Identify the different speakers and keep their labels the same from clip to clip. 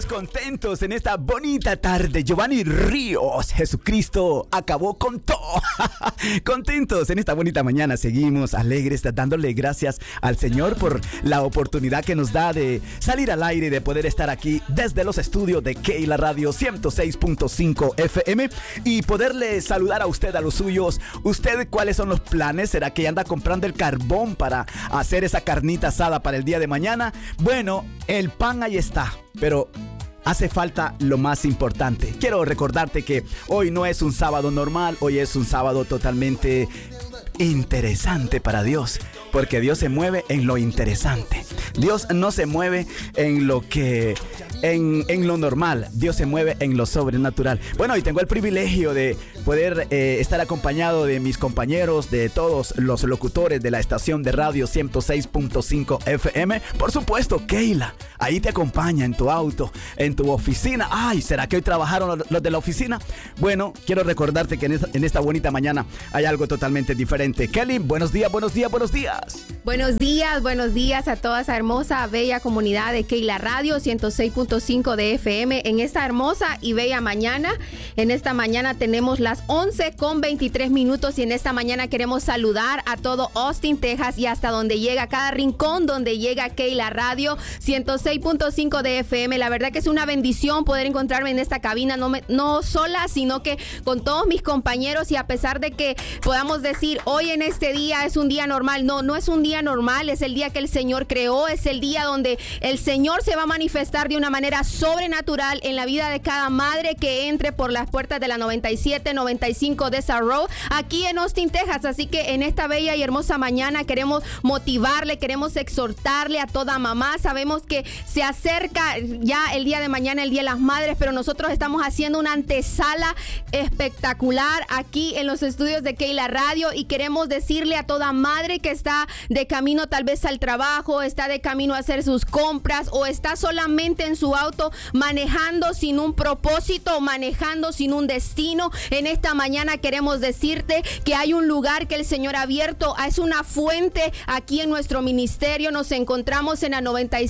Speaker 1: Contentos en esta bonita tarde. Giovanni Ríos, Jesucristo acabó con todo. Contentos en esta bonita mañana. Seguimos alegres, dándole gracias al Señor por la oportunidad que nos da de salir al aire y de poder estar aquí desde los estudios de Keila Radio 106.5 FM y poderle saludar a usted, a los suyos. ¿Usted cuáles son los planes? ¿Será que anda comprando el carbón para hacer esa carnita asada para el día de mañana? Bueno, el pan ahí está, pero hace falta lo más importante. Quiero recordarte que hoy no es un sábado normal, hoy es un sábado totalmente interesante para Dios, porque Dios se mueve en lo interesante. Dios no se mueve en lo que en lo normal. Dios se mueve en lo sobrenatural. Bueno, y tengo el privilegio de poder estar acompañado de mis compañeros, de todos los locutores de la estación de radio 106.5 FM. Por supuesto, Keila, ahí te acompaña en tu auto, en tu oficina. Ay, ¿será que hoy trabajaron los de la oficina? Bueno, quiero recordarte que en esta bonita mañana hay algo totalmente diferente. Kelly, buenos días, buenos días, buenos días.
Speaker 2: Buenos días a toda esa hermosa, bella comunidad de Keila Radio 106.5 de FM en esta hermosa y bella mañana. En esta mañana tenemos las 11:23 y en esta mañana queremos saludar a todo Austin, Texas y hasta donde llega, cada rincón donde llega Keila Radio 106.5 de FM. La verdad que es una bendición poder encontrarme en esta cabina, no sola, sino que con todos mis compañeros, y a pesar de que podamos decir hoy en este día es un día normal, no es un día normal, es el día que el Señor creó, es el día donde el Señor se va a manifestar de una manera sobrenatural en la vida de cada madre que entre por las puertas de la 97-95 de South Road, aquí en Austin, Texas. Así que en esta bella y hermosa mañana queremos motivarle, queremos exhortarle a toda mamá. Sabemos que se acerca ya el día de mañana, el Día de las Madres, pero nosotros estamos haciendo una antesala espectacular aquí en los estudios de Keila Radio y queremos decirle a toda madre que está de camino tal vez al trabajo, está de camino a hacer sus compras o está solamente en su auto manejando sin un propósito, manejando sin un destino. En esta mañana queremos decirte que hay un lugar que el Señor ha abierto, es una fuente aquí en nuestro ministerio. Nos encontramos en la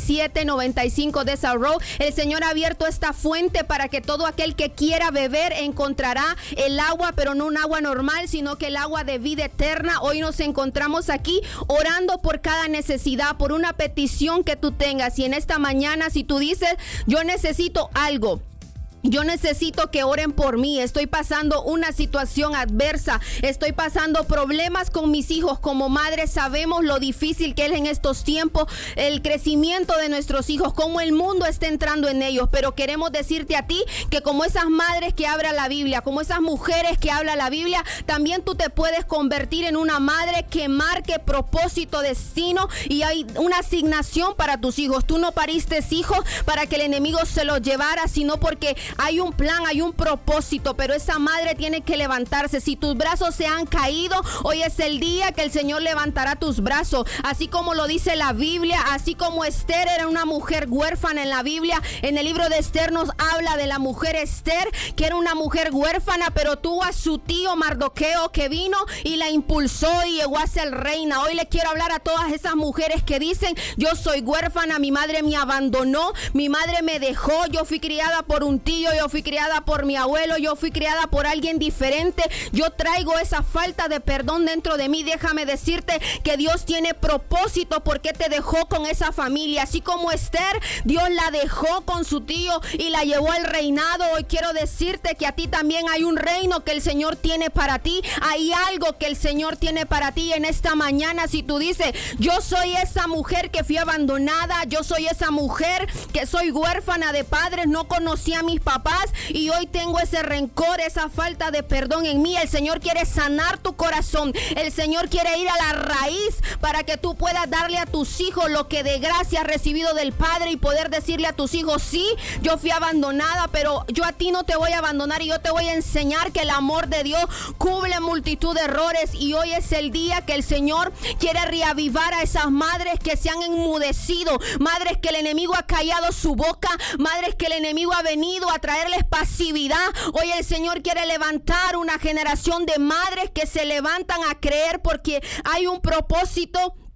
Speaker 2: 97-95 de South Road. El Señor ha abierto esta fuente para que todo aquel que quiera beber encontrará el agua, pero no un agua normal, sino que el agua de vida eterna. Hoy nos encontramos aquí orando por cada necesidad, por una petición que tú tengas. Y en esta mañana, si tú dices, yo necesito algo, yo necesito que oren por mí, estoy pasando una situación adversa, estoy pasando problemas con mis hijos. Como madres sabemos lo difícil que es en estos tiempos el crecimiento de nuestros hijos, cómo el mundo está entrando en ellos, pero queremos decirte a ti que como esas madres que hablan la Biblia, como esas mujeres que hablan la Biblia, también tú te puedes convertir en una madre que marque propósito, destino, y hay una asignación para tus hijos. Tú no pariste hijos para que el enemigo se los llevara, sino porque hay un plan, hay un propósito, pero esa madre tiene que levantarse. Si tus brazos se han caído, hoy es el día que el Señor levantará tus brazos, así como lo dice la Biblia, así como Esther era una mujer huérfana en la Biblia. En el libro de Esther nos habla de la mujer Esther, que era una mujer huérfana, pero tuvo a su tío Mardoqueo que vino y la impulsó y llegó a ser reina. Hoy le quiero hablar a todas esas mujeres que dicen, yo soy huérfana, mi madre me abandonó, mi madre me dejó, yo fui criada por un tío, yo fui criada por mi abuelo, yo fui criada por alguien diferente, yo traigo esa falta de perdón dentro de mí. Déjame decirte que Dios tiene propósito porque te dejó con esa familia, así como Esther, Dios la dejó con su tío y la llevó al reinado. Hoy quiero decirte que a ti también hay un reino que el Señor tiene para ti, hay algo que el Señor tiene para ti en esta mañana. Si tú dices, yo soy esa mujer que fui abandonada, yo soy esa mujer que soy huérfana de padres, no conocí a mis papás y hoy tengo ese rencor, esa falta de perdón en mí, el Señor quiere sanar tu corazón, el Señor quiere ir a la raíz para que tú puedas darle a tus hijos lo que de gracia has recibido del Padre y poder decirle a tus hijos, sí, yo fui abandonada, pero yo a ti no te voy a abandonar y yo te voy a enseñar que el amor de Dios cubre multitud de errores. Y hoy es el día que el Señor quiere reavivar a esas madres que se han enmudecido, madres que el enemigo ha callado su boca, madres que el enemigo ha venido a traerles pasividad. Hoy el Señor quiere levantar una generación de madres que se levantan a creer porque hay un propósito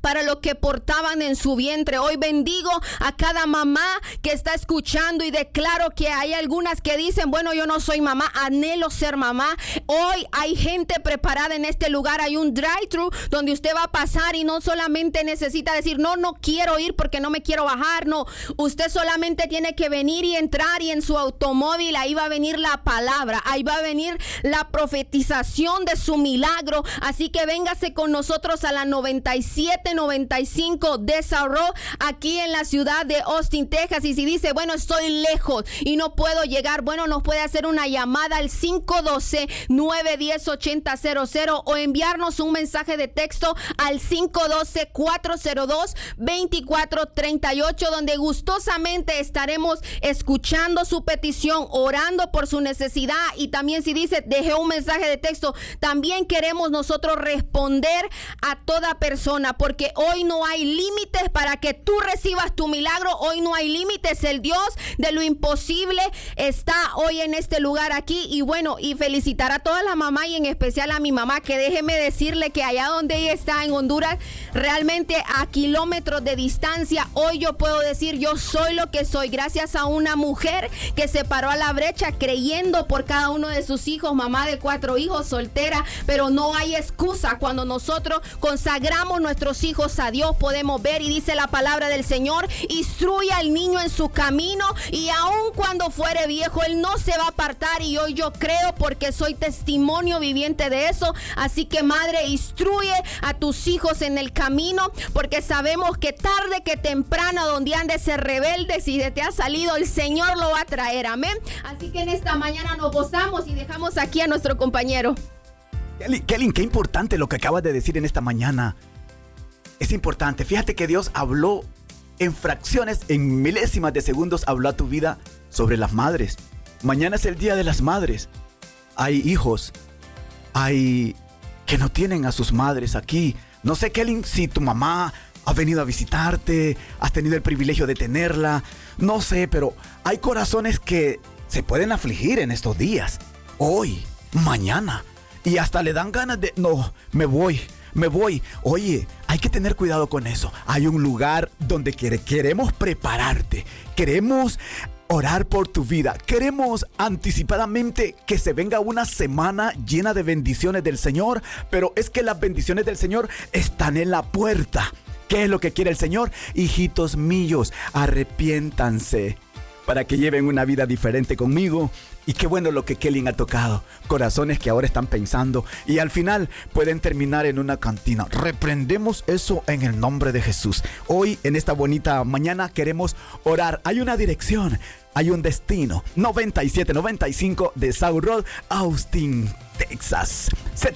Speaker 2: para lo que portaban en su vientre. Hoy bendigo a cada mamá que está escuchando y declaro que hay algunas que dicen, bueno, yo no soy mamá, anhelo ser mamá. Hoy hay gente preparada en este lugar. Hay un drive-thru donde usted va a pasar y no solamente necesita decir, no quiero ir porque no me quiero bajar. No, usted solamente tiene que venir y entrar, y en su automóvil ahí va a venir la palabra, ahí va a venir la profetización de su milagro. Así que véngase con nosotros a la 9795 de South Road, aquí en la ciudad de Austin, Texas. Y si dice, bueno, estoy lejos y no puedo llegar, bueno, nos puede hacer una llamada al 512-910-8000 o enviarnos un mensaje de texto al 512-402-2438, donde gustosamente estaremos escuchando su petición, orando por su necesidad. Y también si dice, dejé un mensaje de texto, también queremos nosotros responder a toda persona, porque hoy no hay límites para que tú recibas tu milagro. Hoy no hay límites. El Dios de lo imposible está hoy en este lugar aquí. Y bueno, y felicitar a toda la mamá y en especial a mi mamá, que déjeme decirle que allá donde ella está en Honduras, realmente a kilómetros de distancia, hoy yo puedo decir, yo soy lo que soy gracias a una mujer que se paró a la brecha creyendo por cada uno de sus hijos, mamá de 4 hijos, soltera. Pero no hay excusa cuando nosotros consagramos nuestros hijos a Dios. Podemos ver, y dice la palabra del Señor, instruye al niño en su camino, y aun cuando fuere viejo, él no se va a apartar. Y hoy yo creo, porque soy testimonio viviente de eso. Así que, madre, instruye a tus hijos en el camino, porque sabemos que tarde que temprano, donde ande ese rebelde, si te ha salido, el Señor lo va a traer. Amén. Así que en esta mañana nos gozamos y dejamos aquí a nuestro compañero.
Speaker 1: Kelly, qué importante lo que acabas de decir en esta mañana. Es importante. Fíjate que Dios habló en fracciones, en milésimas de segundos, habló a tu vida sobre las madres. Mañana es el Día de las Madres. Hay hijos, hay que no tienen a sus madres aquí. No sé, Kelly, si tu mamá ha venido a visitarte, has tenido el privilegio de tenerla. No sé, pero hay corazones que se pueden afligir en estos días. Hoy, mañana. Y hasta le dan ganas de, no, me voy. Oye, hay que tener cuidado con eso. Hay un lugar donde queremos prepararte. Queremos orar por tu vida. Queremos anticipadamente que se venga una semana llena de bendiciones del Señor. Pero es que las bendiciones del Señor están en la puerta. ¿Qué es lo que quiere el Señor? Hijitos míos, arrepiéntanse para que lleven una vida diferente conmigo. Y qué bueno lo que Kelly ha tocado. Corazones que ahora están pensando y al final pueden terminar en una cantina. Reprendemos eso en el nombre de Jesús. Hoy, en esta bonita mañana, queremos orar. Hay una dirección, hay un destino. 9795 de South Road, Austin, Texas.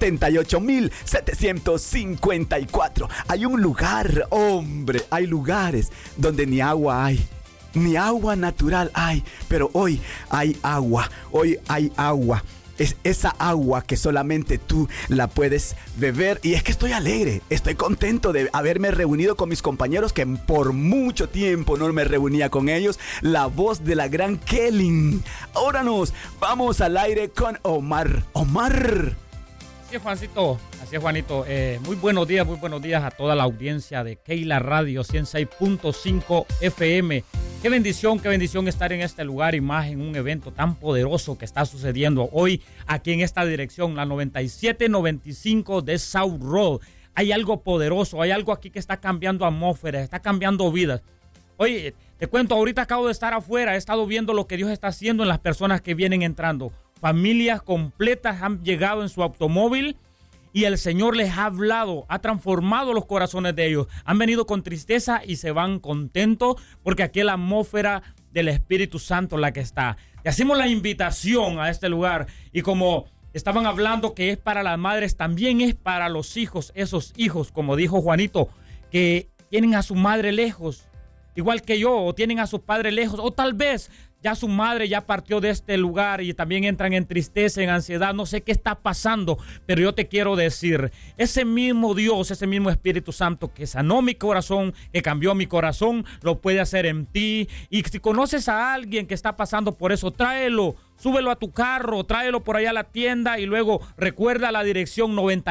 Speaker 1: 78,754. Hay un lugar, hombre, hay lugares donde ni agua hay. Ni agua natural hay, pero hoy hay agua, Es esa agua que solamente tú la puedes beber. Y es que estoy alegre, estoy contento de haberme reunido con mis compañeros que por mucho tiempo no me reunía con ellos. La voz de la gran Kelly. Ahora nos vamos al aire con Omar.
Speaker 3: Así es, Juanito. Muy buenos días a toda la audiencia de Keila Radio 106.5 FM. Qué bendición estar en este lugar y más en un evento tan poderoso que está sucediendo hoy aquí en esta dirección, la 9795 de South Road. Hay algo poderoso, hay algo aquí que está cambiando atmósferas, está cambiando vidas. Oye, te cuento, ahorita acabo de estar afuera, he estado viendo lo que Dios está haciendo en las personas que vienen entrando. Familias completas han llegado en su automóvil y el Señor les ha hablado, ha transformado los corazones de ellos. Han venido con tristeza y se van contentos porque aquí es la atmósfera del Espíritu Santo la que está. Le hacemos la invitación a este lugar y como estaban hablando que es para las madres, también es para los hijos, esos hijos, como dijo Juanito, que tienen a su madre lejos, igual que yo, o tienen a su padre lejos, o tal vez ya su madre ya partió de este lugar y también entran en tristeza, en ansiedad. No sé qué está pasando, pero yo te quiero decir, ese mismo Dios, ese mismo Espíritu Santo que sanó mi corazón, que cambió mi corazón, lo puede hacer en ti. Y si conoces a alguien que está pasando por eso, tráelo súbelo a tu carro, tráelo por allá a la tienda y luego recuerda la dirección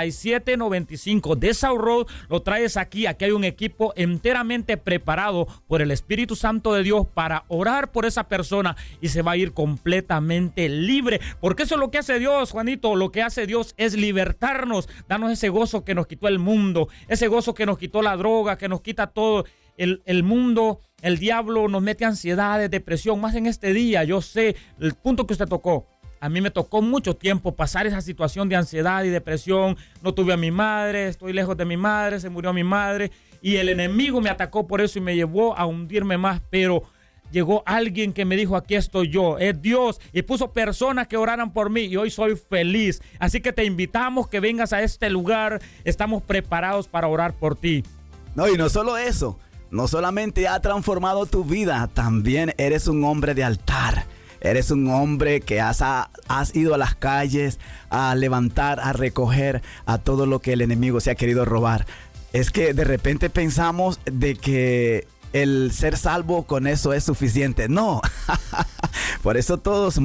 Speaker 3: 9795 de South Road, lo traes aquí hay un equipo enteramente preparado por el Espíritu Santo de Dios para orar por esa persona y se va a ir completamente libre, porque eso es lo que hace Dios, Juanito. Lo que hace Dios es libertarnos, darnos ese gozo que nos quitó el mundo, ese gozo que nos quitó la droga, que nos quita todo el mundo. El diablo nos mete ansiedades, depresión, más en este día. Yo sé el punto que usted tocó. A mí me tocó mucho tiempo pasar esa situación de ansiedad y depresión. No tuve a mi madre, estoy lejos de mi madre, se murió mi madre y el enemigo me atacó por eso y me llevó a hundirme más, pero llegó alguien que me dijo, aquí estoy yo, es Dios, y puso personas que oraran por mí y hoy soy feliz. Así que te invitamos que vengas a este lugar, estamos preparados para orar por ti.
Speaker 1: No, y no solo eso, no solamente ha transformado tu vida, también eres un hombre de altar. Eres un hombre que has ido a las calles a levantar, a recoger a todo lo que el enemigo se ha querido robar. Es que de repente pensamos de que el ser salvo con eso es suficiente. No, por eso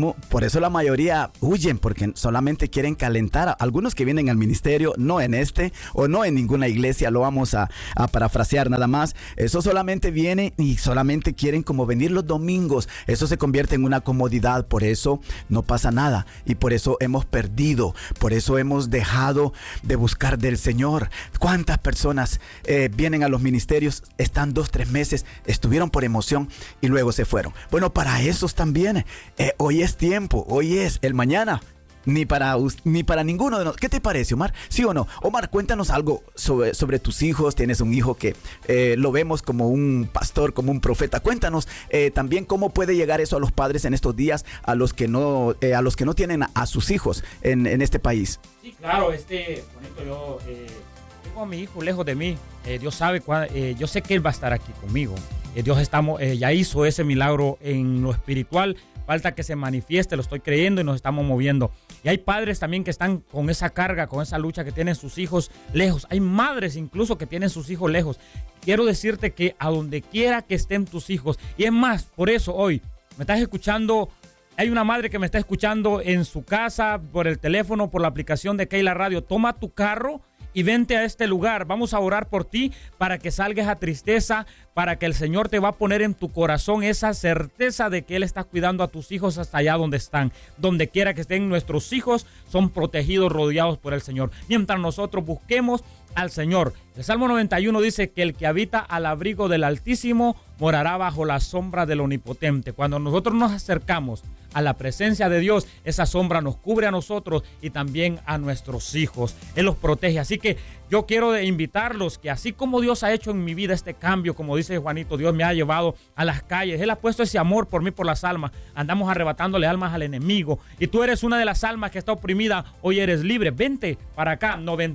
Speaker 1: la mayoría huyen, porque solamente quieren calentar. Algunos que vienen al ministerio, no en o no en ninguna iglesia, lo vamos a parafrasear nada más. Eso solamente viene y solamente quieren como venir los domingos. Eso se convierte en una comodidad, por eso no pasa nada. Y por eso hemos perdido, por eso hemos dejado de buscar del Señor. ¿Cuántas personas vienen a los ministerios, están 2-3 meses, estuvieron por emoción y luego se fueron? Bueno, para esos también, hoy es tiempo, hoy es el mañana. Ni para ninguno de nosotros. ¿Qué te parece, Omar? ¿Sí o no? Omar, cuéntanos algo sobre tus hijos. Tienes un hijo que lo vemos como un pastor, como un profeta. Cuéntanos también cómo puede llegar eso a los padres en estos días, a los que no tienen a sus hijos en este país.
Speaker 3: Sí, claro, bonito, yo tengo a mi hijo lejos de mí. Dios sabe yo sé que Él va a estar aquí conmigo. Dios ya hizo ese milagro en lo espiritual. Falta que se manifieste, lo estoy creyendo y nos estamos moviendo. Y hay padres también que están con esa carga, con esa lucha, que tienen sus hijos lejos. Hay madres incluso que tienen sus hijos lejos. Quiero decirte que a donde quiera que estén tus hijos, y es más, por eso hoy me estás escuchando. Hay una madre que me está escuchando en su casa, por el teléfono, por la aplicación de Keila Radio. Toma tu carro y vente a este lugar. Vamos a orar por ti para que salgas a tristeza, para que el Señor te va a poner en tu corazón esa certeza de que Él está cuidando a tus hijos hasta allá donde están. Donde quiera que estén, nuestros hijos son protegidos, rodeados por el Señor. Mientras nosotros busquemos al Señor. El Salmo 91 dice que el que habita al abrigo del Altísimo morará bajo la sombra del Omnipotente. Cuando nosotros nos acercamos a la presencia de Dios, esa sombra nos cubre a nosotros y también a nuestros hijos. Él los protege. Así que yo quiero invitarlos que así como Dios ha hecho en mi vida este cambio, como dice Juanito, Dios me ha llevado a las calles. Él ha puesto ese amor por mí, por las almas. Andamos arrebatándole almas al enemigo. Y tú eres una de las almas que está oprimida. Hoy eres libre. Vente para acá,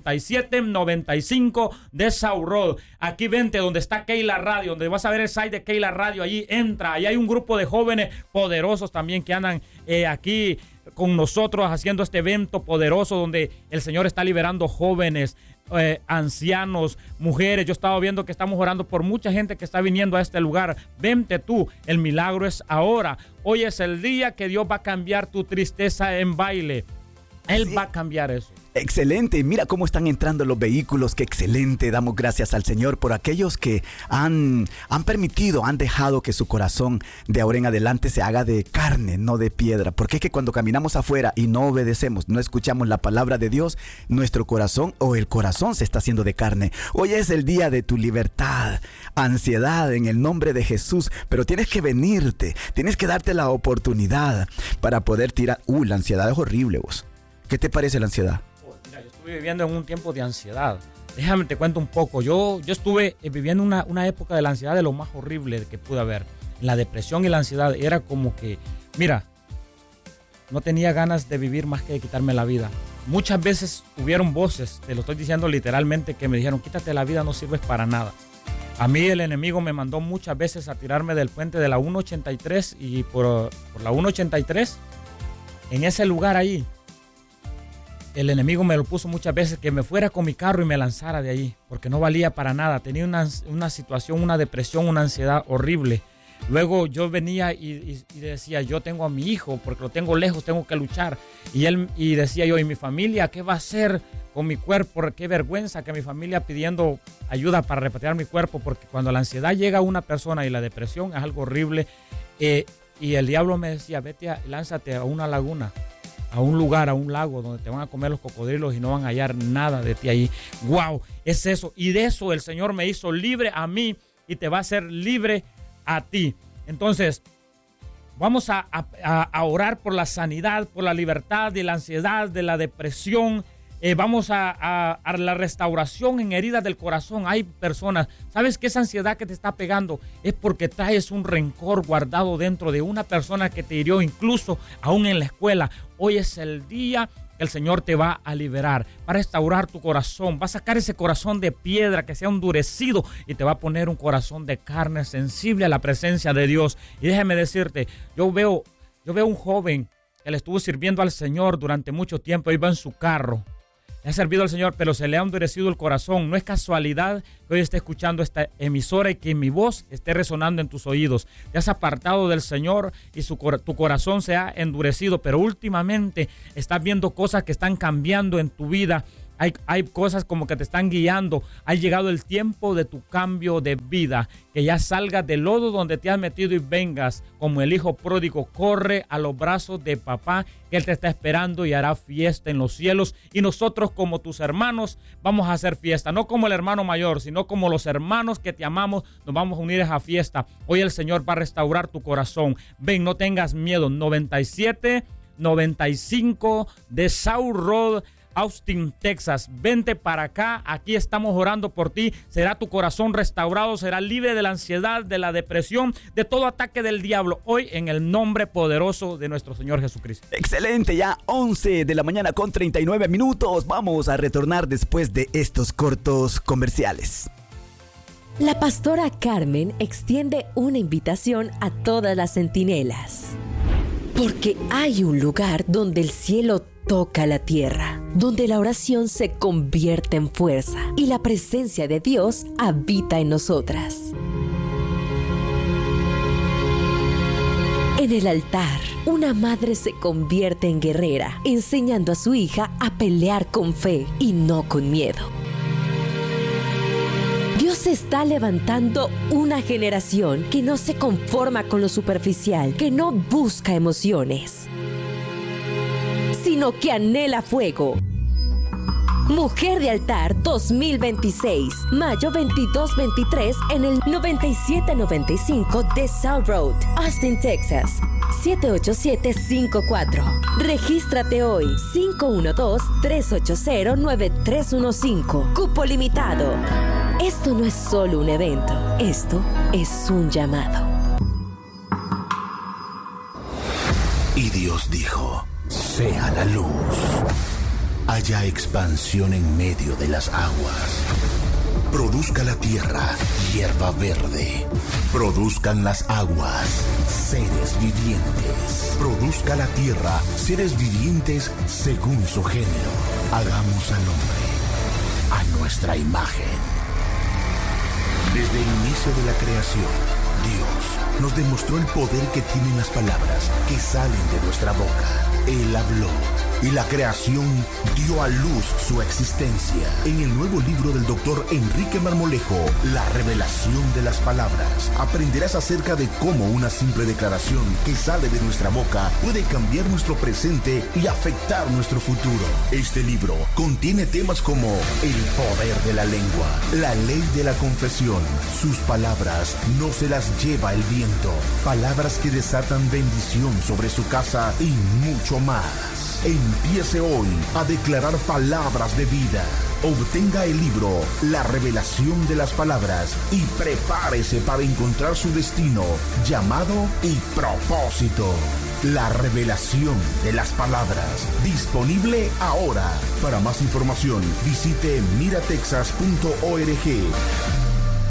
Speaker 3: 9795 de South Road. Aquí vente donde está Keila Radio, donde vas a ver el site de Keila Radio. Allí entra. Ahí hay un grupo de jóvenes poderosos también que andan aquí con nosotros haciendo este evento poderoso donde el Señor está liberando jóvenes, ancianos, mujeres. Yo estaba viendo que estamos orando por mucha gente que está viniendo a este lugar. Vente tú, el milagro es ahora. Hoy es el día que Dios va a cambiar tu tristeza en baile. Él va a cambiar eso.
Speaker 1: Excelente, mira cómo están entrando los vehículos, qué excelente. Damos gracias al Señor por aquellos que han dejado que su corazón de ahora en adelante se haga de carne, no de piedra. Porque es que cuando caminamos afuera y no obedecemos, no escuchamos la palabra de Dios, nuestro corazón o el corazón se está haciendo de carne. Hoy es el día de tu libertad, ansiedad en el nombre de Jesús, pero tienes que venirte, tienes que darte la oportunidad para poder tirar. La ansiedad es horrible, vos. ¿Qué te parece la ansiedad?
Speaker 3: Mira, yo estuve viviendo en un tiempo de ansiedad. Déjame te cuento un poco. Yo estuve viviendo una época de la ansiedad de lo más horrible que pude haber. La depresión y la ansiedad era como que, mira, no tenía ganas de vivir más que de quitarme la vida. Muchas veces hubieron voces, te lo estoy diciendo literalmente, que me dijeron, quítate la vida, no sirves para nada. A mí el enemigo me mandó muchas veces a tirarme del puente de la 183 y por la 183, en ese lugar ahí, el enemigo me lo puso muchas veces que me fuera con mi carro y me lanzara de ahí, porque no valía para nada. Tenía una situación, una depresión, una ansiedad horrible. Luego yo venía y decía, yo tengo a mi hijo, porque lo tengo lejos, tengo que luchar. Y decía yo, ¿y mi familia qué va a hacer con mi cuerpo? Qué vergüenza que mi familia pidiendo ayuda para repatriar mi cuerpo, porque cuando la ansiedad llega a una persona y la depresión es algo horrible. Y el diablo me decía, lánzate a una laguna, a un lugar, a un lago donde te van a comer los cocodrilos y no van a hallar nada de ti ahí. ¡Wow! Es eso. Y de eso el Señor me hizo libre a mí y te va a hacer libre a ti. Entonces, vamos a orar por la sanidad, por la libertad de la ansiedad, de la depresión. Vamos a la restauración en heridas del corazón. Hay personas, ¿sabes qué? Esa ansiedad que te está pegando es porque traes un rencor guardado dentro de una persona que te hirió, incluso aún en la escuela. Hoy es el día que el Señor te va a liberar, va a restaurar tu corazón, va a sacar ese corazón de piedra que se ha endurecido y te va a poner un corazón de carne sensible a la presencia de Dios. Y déjame decirte, yo veo un joven que le estuvo sirviendo al Señor durante mucho tiempo, iba en su carro. Le ha servido al Señor, pero se le ha endurecido el corazón. No es casualidad que hoy esté escuchando esta emisora y que mi voz esté resonando en tus oídos. Te has apartado del Señor y tu corazón se ha endurecido, pero últimamente estás viendo cosas que están cambiando en tu vida. Hay cosas como que te están guiando. Ha llegado el tiempo de tu cambio de vida. Que ya salgas del lodo donde te has metido y vengas como el hijo pródigo. Corre a los brazos de papá, que Él te está esperando y hará fiesta en los cielos. Y nosotros como tus hermanos vamos a hacer fiesta. No como el hermano mayor, sino como los hermanos que te amamos. Nos vamos a unir a esa fiesta. Hoy el Señor va a restaurar tu corazón. Ven, no tengas miedo. 9795 de South Road, Austin, Texas. Vente para acá, aquí estamos orando por ti. Será tu corazón restaurado, será libre de la ansiedad, de la depresión, de todo ataque del diablo. Hoy en el nombre poderoso de nuestro Señor Jesucristo.
Speaker 1: Excelente, ya 11 de la mañana con 39 minutos. Vamos a retornar después de estos cortos comerciales.
Speaker 4: La pastora Carmen extiende una invitación a todas las centinelas. Porque hay un lugar donde el cielo toca la tierra, donde la oración se convierte en fuerza y la presencia de Dios habita en nosotras. En el altar, una madre se convierte en guerrera, enseñando a su hija a pelear con fe y no con miedo. Dios está levantando una generación que no se conforma con lo superficial, que no busca emociones, sino que anhela fuego. Mujer de Altar 2026, mayo 22-23 en el 9795 de South Road, Austin, Texas, 78754. Regístrate hoy, 512-380-9315. Cupo limitado. Esto no es solo un evento, esto es un llamado.
Speaker 5: Y Dios dijo: sea la luz. Haya expansión en medio de las aguas. Produzca la tierra hierba verde. Produzcan las aguas seres vivientes. Produzca la tierra seres vivientes según su género. Hagamos al hombre a nuestra imagen. Desde el inicio de la creación, Dios nos demostró el poder que tienen las palabras que salen de nuestra boca. Él habló y la creación dio a luz su existencia. En el nuevo libro del Dr. Enrique Marmolejo, La revelación de las palabras, aprenderás acerca de cómo una simple declaración que sale de nuestra boca puede cambiar nuestro presente y afectar nuestro futuro. Este libro contiene temas como el poder de la lengua, la ley de la confesión, sus palabras no se las lleva el viento, palabras que desatan bendición sobre su casa y mucho más. Empiece hoy a declarar palabras de vida. Obtenga el libro La revelación de las palabras y prepárese para encontrar su destino, llamado y propósito. La revelación de las palabras. Disponible ahora. Para más información, visite miratexas.org.